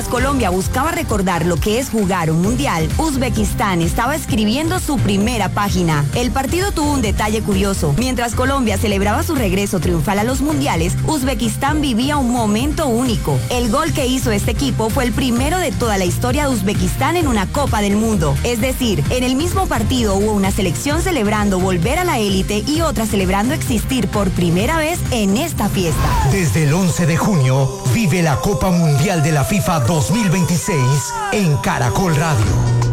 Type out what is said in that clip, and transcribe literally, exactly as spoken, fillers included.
Mientras Colombia buscaba recordar lo que es jugar un mundial, Uzbekistán estaba escribiendo su primera página. El partido tuvo un detalle curioso. Mientras Colombia celebraba su regreso triunfal a los mundiales, Uzbekistán vivía un momento único. El gol que hizo este equipo fue el primero de toda la historia de Uzbekistán en una Copa del Mundo. Es decir, en el mismo partido hubo una selección celebrando volver a la élite y otra celebrando existir por primera vez en esta fiesta. Desde el once de junio, vive la Copa Mundial de la FIFA dos mil veintiséis en Caracol Radio.